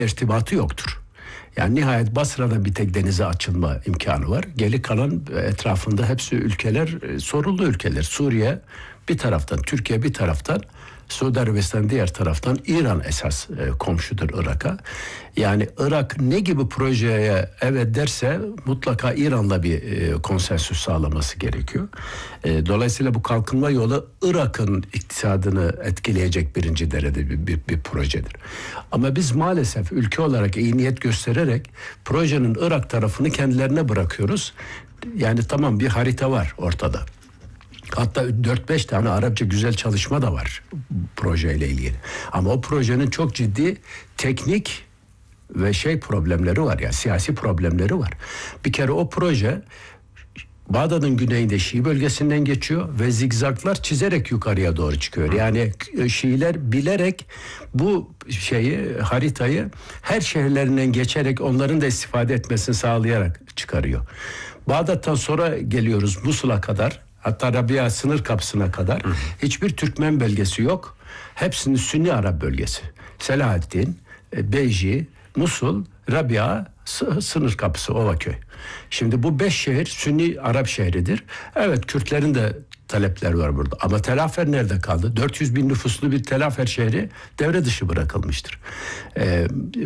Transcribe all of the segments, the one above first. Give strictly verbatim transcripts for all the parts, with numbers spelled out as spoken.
irtibatı yoktur. Yani nihayet Basra'da bir tek denize açılma imkanı var. Geri kalan etrafında hepsi ülkeler, sorunlu ülkeler. Suriye bir taraftan, Türkiye bir taraftan, Suudi Arabistan diğer taraftan, İran esas e, komşudur Irak'a. Yani Irak ne gibi projeye evet derse mutlaka İran'la bir e, konsensüs sağlaması gerekiyor. E, dolayısıyla bu kalkınma yolu Irak'ın iktisadını etkileyecek birinci derecede bir, bir, bir projedir. Ama biz maalesef ülke olarak iyi niyet göstererek projenin Irak tarafını kendilerine bırakıyoruz. Yani tamam, bir harita var ortada. Hatta dört beş tane Arapça güzel çalışma da var projeyle ilgili. Ama o projenin çok ciddi teknik ve şey problemleri var, yani siyasi problemleri var. Bir kere o proje Bağdat'ın güneyinde Şii bölgesinden geçiyor ve zigzaglar çizerek yukarıya doğru çıkıyor. Yani Şiiler bilerek bu şeyi, haritayı her şehirlerinden geçerek onların da istifade etmesini sağlayarak çıkarıyor. Bağdat'tan sonra geliyoruz Musul'a kadar. Hatta Rabia sınır kapısına kadar hiçbir Türkmen bölgesi yok. Hepsinin Sünni Arap bölgesi. Selahaddin, Beyci, Musul, Rabia, sınır kapısı Ovaköy. Şimdi bu beş şehir Sünni Arap şehridir. Evet, Kürtlerin de talepler var burada. Ama Tel Afer nerede kaldı? dört yüz bin nüfuslu bir Tel Afer şehri devre dışı bırakılmıştır. Ee,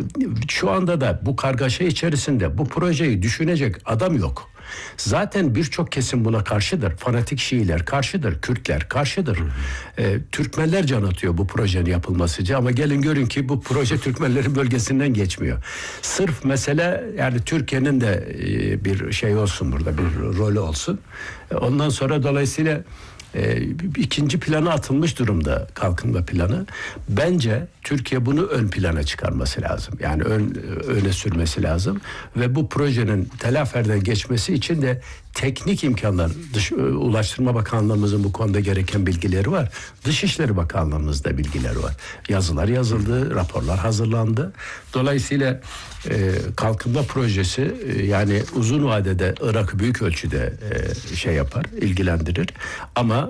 şu anda da bu kargaşa içerisinde bu projeyi düşünecek adam yok. Zaten birçok kesim buna karşıdır. Fanatik Şiiler karşıdır, Kürtler karşıdır. Ee, Türkmenler can atıyor bu projenin yapılmasıca, ama gelin görün ki bu proje Türkmenlerin bölgesinden geçmiyor. Sırf mesele, yani Türkiye'nin de e, bir şey olsun burada, bir rolü olsun. Ondan sonra dolayısıyla e, ikinci plana atılmış durumda kalkınma planı. Bence Türkiye bunu ön plana çıkarması lazım. Yani ön, öne sürmesi lazım. Ve bu projenin Tel Afer'den geçmesi için de teknik imkanlar, Dış, Ulaştırma Bakanlığımızın bu konuda gereken bilgileri var. Dışişleri Bakanlığımızda bilgileri var. Yazılar yazıldı, raporlar hazırlandı. Dolayısıyla e, kalkınma projesi e, yani uzun vadede Irak'ı büyük ölçüde e, şey yapar, ilgilendirir. Ama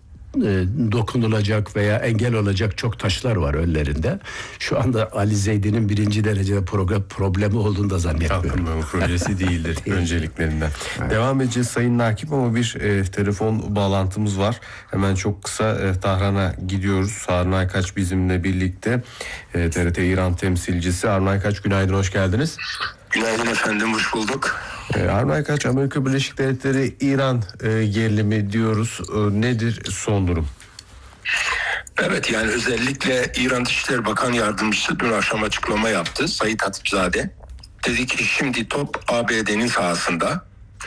dokunulacak veya engel olacak çok taşlar var önlerinde. Şu anda Ali Zeydi'nin birinci derecede program, problemi olduğunu da zannetmiyorum. Kalkınma projesi değildir önceliklerinden. Evet. Devam edeceğiz Sayın Nakip, ama bir e, telefon bağlantımız var. Hemen çok kısa e, Tahran'a gidiyoruz. Harun Aykaç bizimle birlikte. E, T R T İran temsilcisi. Harun Aykaç, günaydın, hoş geldiniz. Günaydın efendim, hoş bulduk. E, Harun Aykaç, Amerika Birleşik Devletleri İran e, gerilimi diyoruz. E, nedir son durum? Evet, yani özellikle İran Dışişleri Bakan Yardımcısı dün akşam açıklama yaptı. Said Hatipzade. Dedi ki şimdi top A B D'nin sahasında.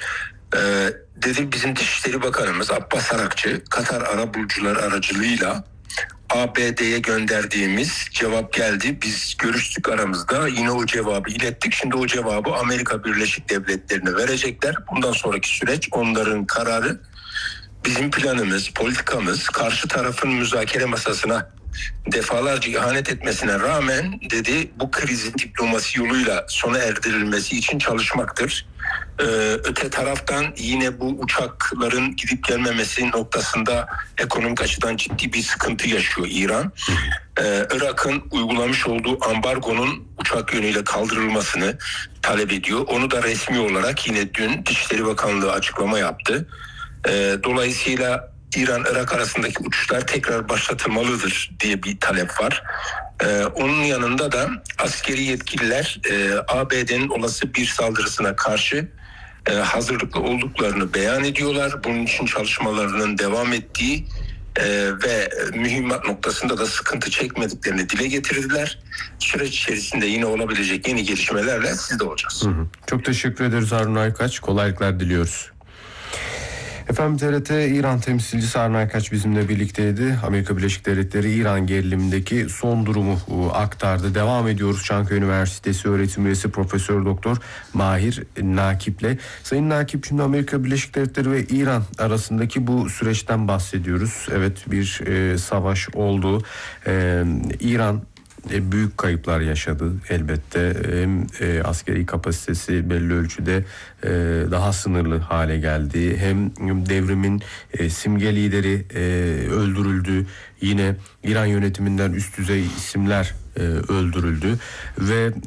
Ee, dedi bizim Dışişleri Bakanımız Abbas Arakçı, Katar arabulucuları aracılığıyla A B D'ye gönderdiğimiz cevap geldi. Biz görüştük aramızda. Yine o cevabı ilettik. Şimdi o cevabı Amerika Birleşik Devletleri'ne verecekler. Bundan sonraki süreç onların kararı. Bizim planımız, politikamız karşı tarafın müzakere masasına defalarca ihanet etmesine rağmen dedi bu krizin diplomasi yoluyla sona erdirilmesi için çalışmaktır. Ee, öte taraftan yine bu uçakların gidip gelmemesi noktasında ekonomik açıdan ciddi bir sıkıntı yaşıyor İran. Ee, Irak'ın uygulamış olduğu ambargonun uçak yönüyle kaldırılmasını talep ediyor. Onu da resmi olarak yine dün Dışişleri Bakanlığı açıklama yaptı. Ee, dolayısıyla İran-Irak arasındaki uçuşlar tekrar başlatılmalıdır diye bir talep var. Ee, onun yanında da askeri yetkililer e, A B D'nin olası bir saldırısına karşı e, hazırlıklı olduklarını beyan ediyorlar. Bunun için çalışmalarının devam ettiği e, ve mühimmat noktasında da sıkıntı çekmediklerini dile getirdiler. Süreç içerisinde yine olabilecek yeni gelişmelerle sizde olacağız. Hı hı. Çok teşekkür ederiz Harun Aykaç. Kolaylıklar diliyoruz. Efendim, T R T İran temsilcisi Harun Aykaç bizimle birlikteydi. Amerika Birleşik Devletleri İran gerilimindeki son durumu aktardı. Devam ediyoruz. Çankaya Üniversitesi öğretim üyesi Profesör Doktor Mahir Nakip'le. Sayın Nakip, şimdi Amerika Birleşik Devletleri ve İran arasındaki bu süreçten bahsediyoruz. Evet, bir e, savaş oldu. E, İran E, büyük kayıplar yaşadı elbette. Hem e, askeri kapasitesi belli ölçüde e, daha sınırlı hale geldi. Hem devrimin e, simge lideri e, öldürüldü. Yine İran yönetiminden üst düzey isimler e, öldürüldü ve